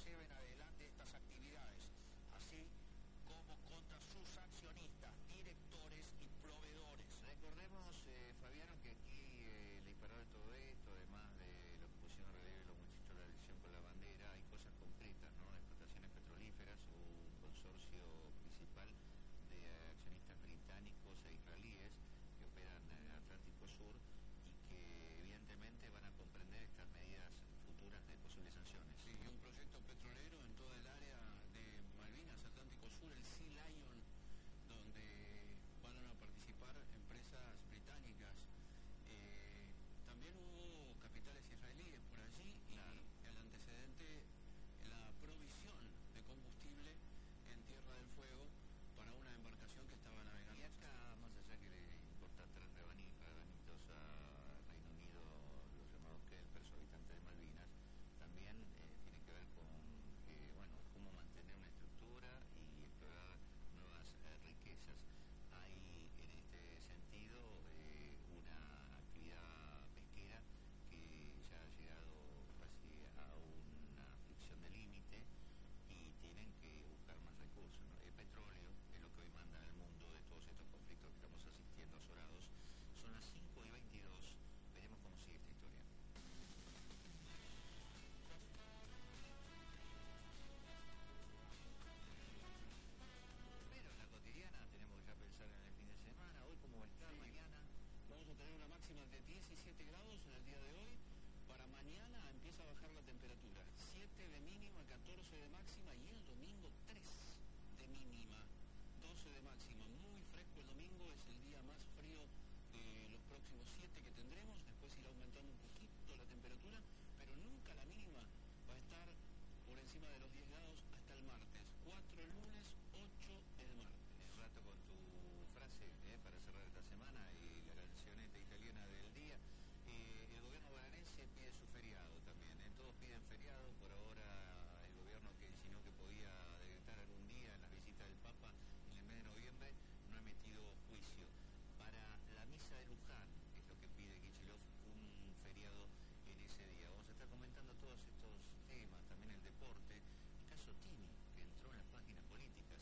lleven adelante estas actividades, así como contra sus accionistas, directores y proveedores. Recordemos, Fabiano, que aquí el disparador de todo esto, además de lo que pusieron en relieve los muchachos de la elección con la bandera, hay cosas concretas, ¿no? Explotaciones petrolíferas, un consorcio principal de accionistas británicos e israelíes que operan en el Atlántico Sur y que evidentemente van a comprender estas medidas futuras de posibles sanciones. Sí, y un proyecto petrolero en toda el área de Malvinas, Atlántico Sur, el Sea Lion, donde van a participar empresas británicas. También hubo capitales israelíes por allí y claro, el antecedente, la provisión de combustible en Tierra del Fuego para una embarcación que estaba navegando. Y acá, más allá que le importa tres rabanitos a Reino Unido, los llamados Kelpers, habitantes de Malvinas, también tiene que ver con bueno, cómo mantener una estructura y explorar nuevas riquezas. Hay en este sentido una actividad pesquera que ya ha llegado casi a una fricción de límite y tienen que buscar más recursos, ¿no? El petróleo es lo que hoy manda en el mundo de todos estos conflictos que estamos asistiendo azorados. Son las 5:22, veremos cómo sigue esta historia. Pero en la cotidiana tenemos que ya pensar en el fin de semana, hoy cómo va a estar, Sí. mañana. Vamos a tener una máxima de 17 grados en el día de hoy. Para mañana empieza a bajar la temperatura. 7 de mínima, 14 de máxima y el domingo 3 de mínima, 12 de máxima. Muy fresco el domingo, es el día más frío de los próximos 7 que tendremos. Después irá aumentando un poquito la temperatura, pero nunca la mínima va a estar por encima de los 10 grados hasta el martes. 4 el lunes, 8 el martes. Un rato con tu frase para cerrar esta semana y la cancioneta italiana del día. El gobierno bonaerense pide su feriado también. Todos piden feriado. Por ahora el gobierno que insinuó que podía decretar algún día en la visita del Papa en el mes de noviembre no ha emitido juicio. Para la misa de Luján, que es lo que pide Kicillof, un feriado en ese día. Vamos a estar comentando todos estos temas, también el deporte. El caso Tini, que entró en la página política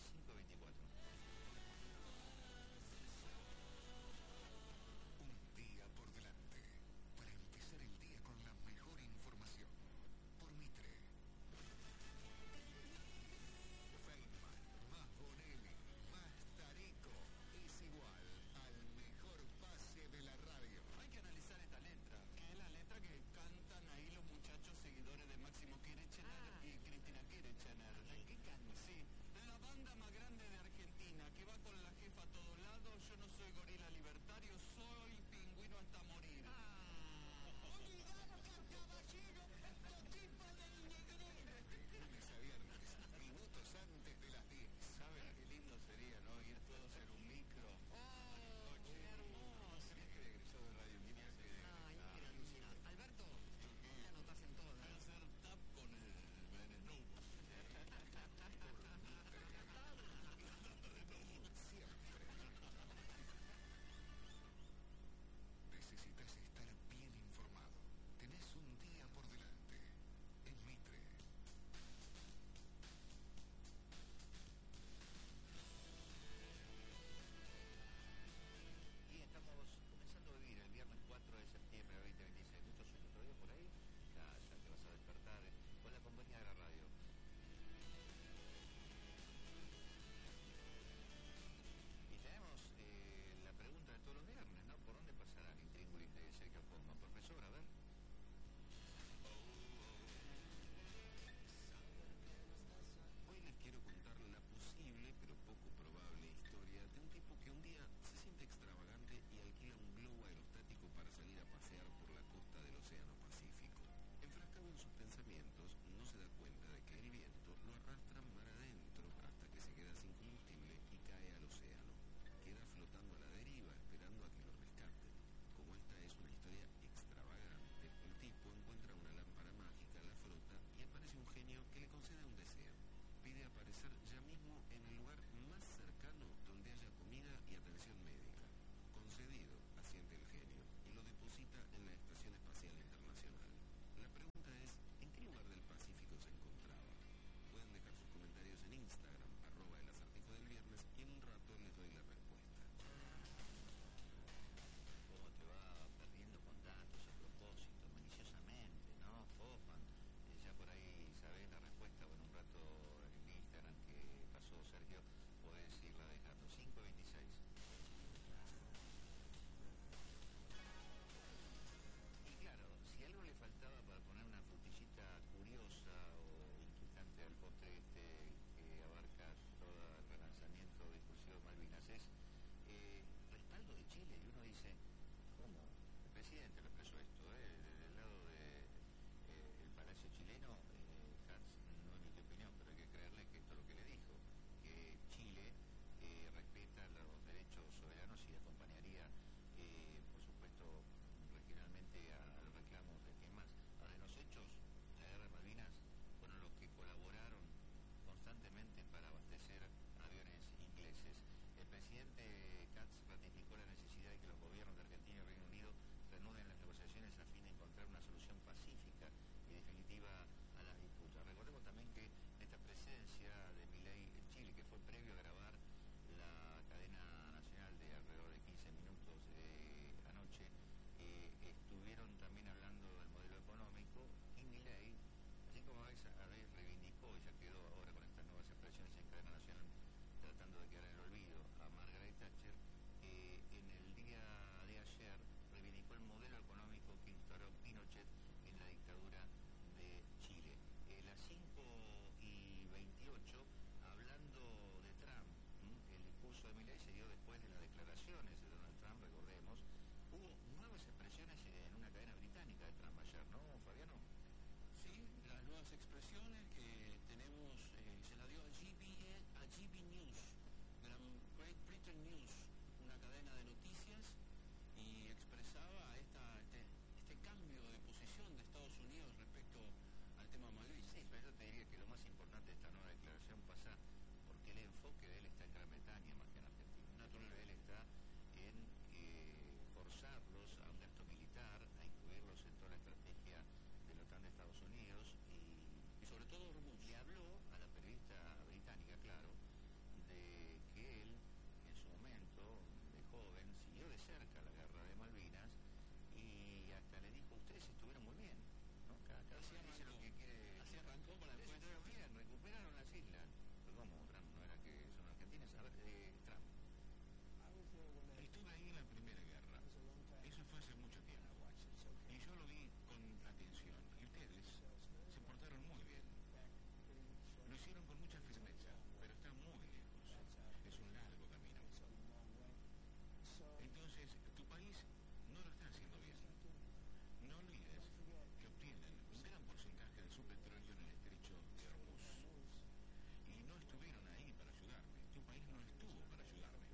nuevas expresiones que tenemos, se la dio a GB News, Great Britain News, una cadena de noticias, y expresaba este cambio de posición de Estados Unidos respecto al tema Malvinas. Sí, pero yo te diría que lo más importante de esta nueva declaración pasa porque el enfoque de él está en Gran Bretaña más que en Argentina. Naturalmente. Él está en forzarlos a un gasto militar, a incluirlos en toda la estrategia de la OTAN de Estados Unidos Y sobre todo Hormuz. le habló a la periodista británica, claro, de que él en su momento de joven siguió de cerca la guerra de Malvinas y hasta le dijo, ustedes estuvieron muy bien, ¿no? Cada Así uno dice lo arrancó. que quiere. Así arrancó para Ustedes después. estuvieron bien, recuperaron las islas. Pero ¿cómo? Trump no era que son argentinas. A ver, Trump. Estuve ahí en la Primera Guerra. Eso fue hace mucho tiempo. Y yo lo vi con atención. Y ustedes se portaron muy bien. Lo hicieron con mucha firmeza, pero está muy lejos. Es un largo camino. Entonces, tu país no lo está haciendo bien. No olvides que obtienen un gran porcentaje de su petróleo en el estrecho de Hormuz. Y no estuvieron ahí para ayudarme. Tu país no estuvo para ayudarme.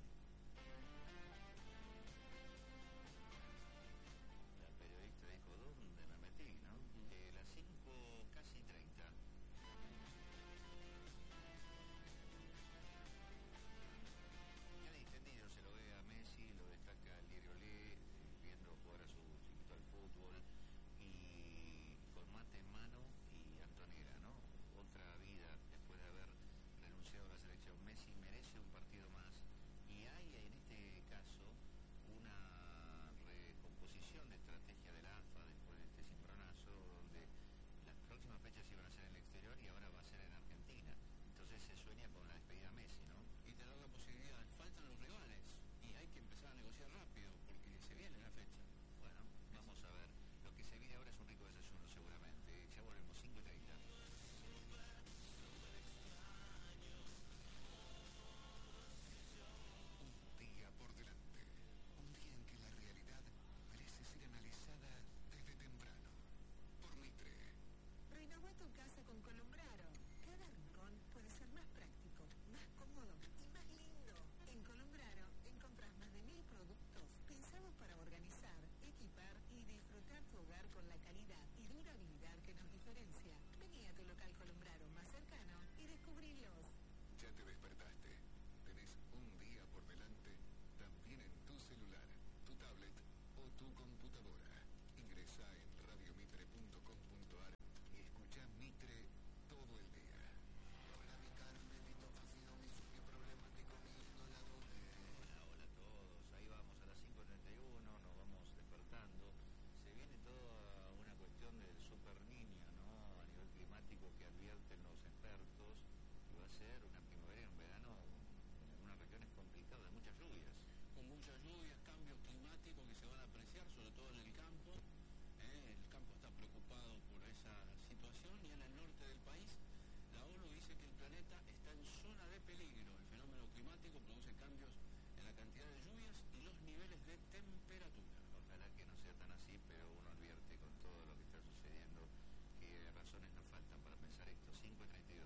La periodista dijo, ¿dónde me metí, no? Las 5, casi 30. En el entendido se lo ve a Messi, lo destaca el diario Le, viendo jugar a su chiquito al fútbol y con mate en mano y Antonella, ¿no? Otra vida después de haber renunciado a la selección. Messi merece un partido más y hay en este caso una recomposición de estrategia de la AFA después de este cimbronazo donde las próximas fechas iban a ser en el exterior y ahora va a ser en Argentina. Entonces se sueña con la despedida a Messi, ¿no? Y te da la posibilidad, faltan los rivales y hay que empezar a negociar rápido porque se viene la fecha. Bueno, vamos a ver. Lo que se viene ahora es un rico desayuno seguramente. Ya volvemos, 5:30. Un día por delante. Un día en que la realidad merece ser analizada desde temprano. Por Mitre. Renová tu casa con Columbraro. Cada rincón puede ser más práctico, más cómodo y más lindo. En Columbraro encontrás más de 1000 productos pensados para organizar, equipar y disfrutar tu hogar con la calidad y durabilidad que nos diferencia. Vení a tu local Columbraro más cercano y descubrilos. Ya te despertaste. Tenés un día por delante, también en tu celular, tu tablet o tu computadora. Ingresa en radiomitre.com.ar y escucha Mitre todo el día. Hola mi Carmen, mi tocino, mi sueño problemático, mi índole a donde. Hola, hola a todos. Ahí vamos a las 5:31, nos vamos despertando. Se viene toda una cuestión del super niño, ¿no? A nivel climático que advierten los expertos que va a ser una primavera y un verano en algunas regiones complicado, de muchas lluvias. Con muchas lluvias, cambios climáticos que se van a apreciar, sobre todo en el campo. El campo está preocupado por esa situación y en el norte del país la ONU dice que el planeta está en zona de peligro. El fenómeno climático produce cambios en la cantidad de lluvias y los niveles de temperatura. Ojalá que no sea tan así, pero uno advierte con todo lo que está sucediendo que razones no faltan para pensar esto. 5:32.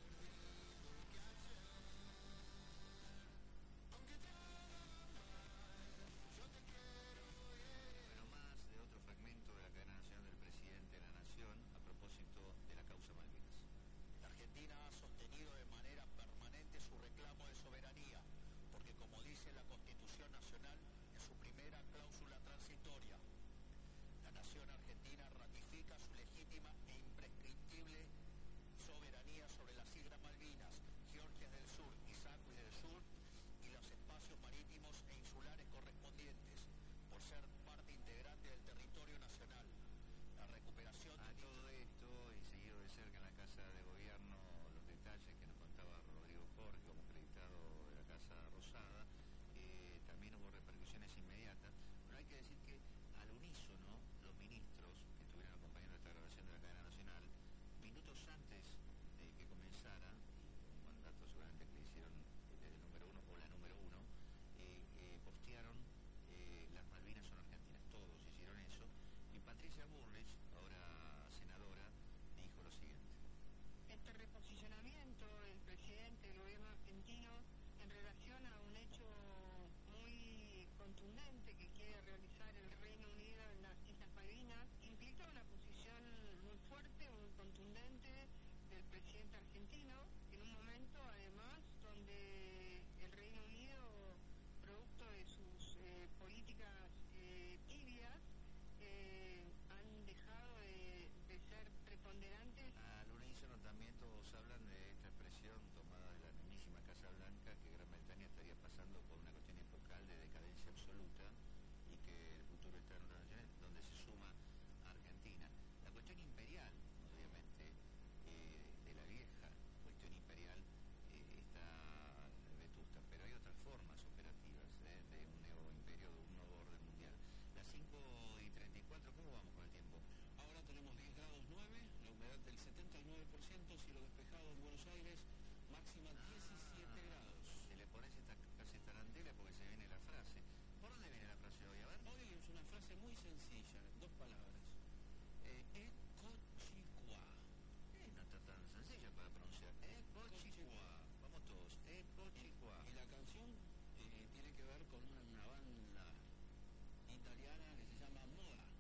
Bueno, más de otro fragmento de la cadena nacional del presidente de la Nación a propósito de la causa Malvinas. La Argentina ha sostenido de manera permanente su reclamo de soberanía, porque como dice la Constitución Nacional en su primera cláusula transitoria, la nación argentina ratifica su legítima e imprescriptible soberanía sobre las Islas Malvinas, Georgias del Sur y Sandwich del Sur y los espacios marítimos e insulares correspondientes, por ser parte integrante del territorio nacional. La recuperación A de todo esto y seguido de cerca en la Casa de Gobierno, los detalles que nos contaba Rodrigo Jorge como acreditado de la Casa Rosada, también hubo repercusiones inmediatas. Pero hay que decir que al unísono los ministros que estuvieron acompañando esta grabación de la cadena nacional, minutos antes de que comenzara, y un mandato seguramente que le hicieron desde el número uno o la número uno, postearon las Malvinas son argentinas, todos hicieron eso. Y Patricia Bullrich, ahora senadora, dijo lo siguiente. imperial, obviamente, de la vieja cuestión imperial, está vetusta, pero hay otras formas operativas de un nuevo imperio, de un nuevo orden mundial. Las 5:34, ¿cómo vamos con el tiempo? Ahora tenemos 10 grados 9, la humedad del 79%, cielo despejado en Buenos Aires, máxima 17 grados. Se le pones esta casi tarantela porque se viene la frase. ¿Por dónde viene la frase hoy? A ver. Hoy es una frase muy sencilla, dos palabras. Ecochicua. No está tan sencilla para pronunciar. Ecochicua. Vamos todos. Ecochicua. Y la canción tiene que ver con una banda italiana que se llama Moda.